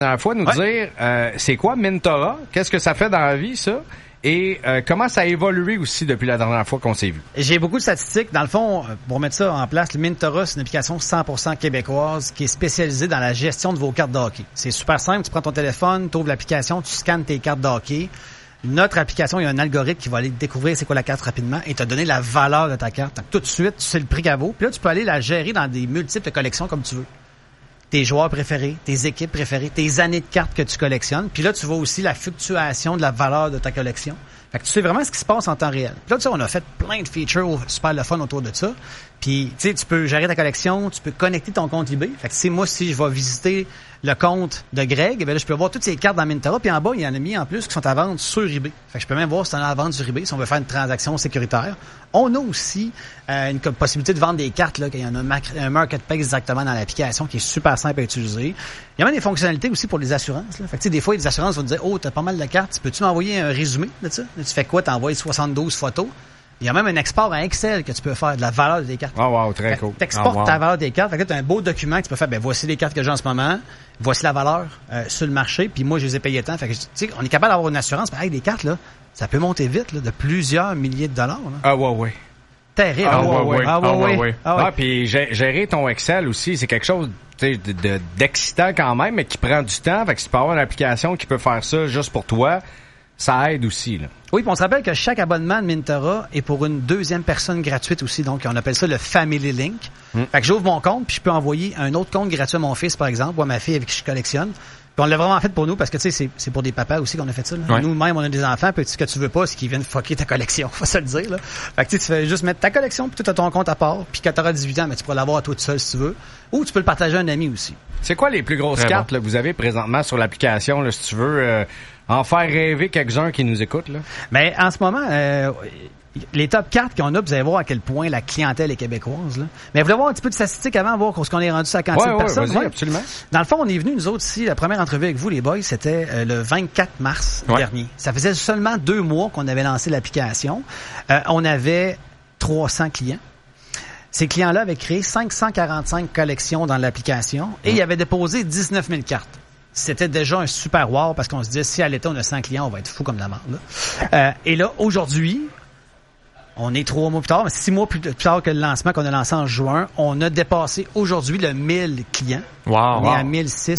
La fois, nous dire c'est quoi Mintora, qu'est-ce que ça fait dans la vie, ça, et comment ça a évolué aussi depuis la dernière fois qu'on s'est vu. J'ai beaucoup de statistiques. Dans le fond, pour mettre ça en place, le Mintora, c'est une application 100% québécoise qui est spécialisée dans la gestion de vos cartes de hockey. C'est super simple. Tu prends ton téléphone, tu ouvres l'application, tu scannes tes cartes de hockey. Notre application, il y a un algorithme qui va aller découvrir c'est quoi la carte rapidement et te donner la valeur de ta carte. Donc, tout de suite, tu sais le prix qu'elle vaut. Puis là, tu peux aller la gérer dans des multiples collections comme tu veux. Tes joueurs préférés, tes équipes préférées, tes années de cartes que tu collectionnes. Puis là, tu vois aussi la fluctuation de la valeur de ta collection. Fait que tu sais vraiment ce qui se passe en temps réel. Puis là, tu sais, on a fait plein de features super le fun autour de ça. Puis, tu sais, tu peux gérer ta collection, tu peux connecter ton compte eBay. Fait que, tu sais, moi, si je vais visiter le compte de Greg, ben là, je peux voir toutes ces cartes dans Mintora. Puis en bas, il y en a mis en plus qui sont à vendre sur eBay. Fait que je peux même voir si c'est à vendre sur eBay, si on veut faire une transaction sécuritaire. On a aussi une possibilité de vendre des cartes, là, qu'il y en a un marketplace directement dans l'application qui est super simple à utiliser. Il y a même des fonctionnalités aussi pour les assurances, là. Fait que, tu sais, des fois, les assurances vont te dire, oh, t'as pas mal de cartes, peux-tu m'envoyer un résumé de ça? Là, tu fais quoi? T'envoies 72 photos. Il y a même un export en Excel que tu peux faire de la valeur des cartes. Oh wow, très cool. T'exportes ta valeur des cartes. Fait que tu as un beau document que tu peux faire. Ben voici les cartes que j'ai en ce moment. Voici la valeur sur le marché. Puis moi, je les ai payées tant. Fait que tu sais, on est capable d'avoir une assurance. Mais avec des cartes là, ça peut monter vite là, de plusieurs milliers de dollars. Là. Ah ouais. Terrible. Puis gérer ton Excel aussi, c'est quelque chose d'excitant quand même, mais qui prend du temps. Fait que si tu peux avoir une application qui peut faire ça juste pour toi, ça aide aussi, là. Oui, puis on se rappelle que chaque abonnement de Mintora est pour une deuxième personne gratuite aussi. Donc, on appelle ça le Family Link. Fait que j'ouvre mon compte, puis je peux envoyer un autre compte gratuit à mon fils, par exemple, ou à ma fille avec qui je collectionne. Puis on l'a vraiment fait pour nous, parce que, tu sais, c'est pour des papas aussi qu'on a fait ça, là. Ouais. Nous-mêmes, on a des enfants, puis ce que tu veux pas, c'est qu'ils viennent fucker ta collection, faut se le dire, là. Fait que, tu sais, tu fais juste mettre ta collection, puis tout à ton compte à part, puis quand t'auras 18 ans, ben, tu pourras l'avoir à toi tout seul, si tu veux. Ou tu peux le partager à un ami aussi. C'est quoi les plus grosses cartes, là, que vous avez présentement sur l'application, là, si tu veux, en faire rêver quelques-uns qui nous écoutent, là? Ben, en ce moment, les top 4 qu'on a, vous allez voir à quel point la clientèle est québécoise, là. Mais vous voulez voir un petit peu de statistiques avant, voir ce qu'on est rendu à quantité de personnes? Vas-y, absolument. Dans le fond, on est venu, nous autres, ici, la première entrevue avec vous, les boys, c'était le 24 mars dernier. Ça faisait seulement 2 mois qu'on avait lancé l'application. On avait 300 clients. Ces clients-là avaient créé 545 collections dans l'application et ils avaient déposé 19 000 cartes. C'était déjà un super wow parce qu'on se disait, si à l'état on a 100 clients, on va être fou comme la merde, là. Et là, aujourd'hui, on est 3 mois plus tard, mais 6 mois plus tard que le lancement qu'on a lancé en juin, on a dépassé aujourd'hui le 1000 clients. Wow, on est à 1006